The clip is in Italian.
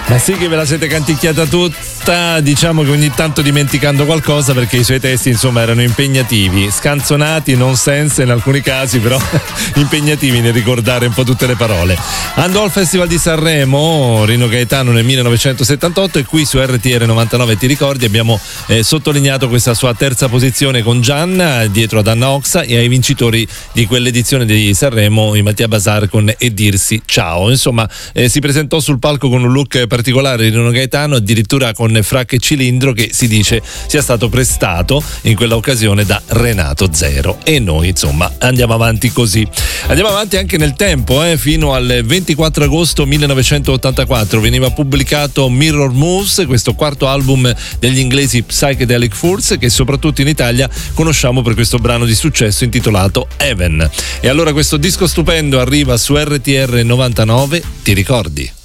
Ma sì che ve la siete canticchiata tutta, diciamo che ogni tanto dimenticando qualcosa, perché i suoi testi insomma erano impegnativi, scanzonati, non sense in alcuni casi, però impegnativi nel ricordare un po' tutte le parole. Andò al Festival di Sanremo Rino Gaetano nel 1978 e qui su RTR 99 Ti ricordi abbiamo sottolineato questa sua terza posizione con Gianna dietro ad Anna Oxa, e ai vincitori di quell'edizione di Sanremo i Mattia Bazar con E dirsi ciao. Insomma si presentò sul palco con un look particolare di Rino Gaetano, addirittura con fracche e cilindro, che si dice sia stato prestato in quella occasione da Renato Zero. E noi insomma andiamo avanti così. Andiamo avanti anche nel tempo, fino al 24 agosto 1984 veniva pubblicato Mirror Moves, questo quarto album degli inglesi Psychedelic Furs, che soprattutto in Italia conosciamo per questo brano di successo intitolato Heaven. E allora questo disco stupendo arriva su RTR 99, Ti ricordi?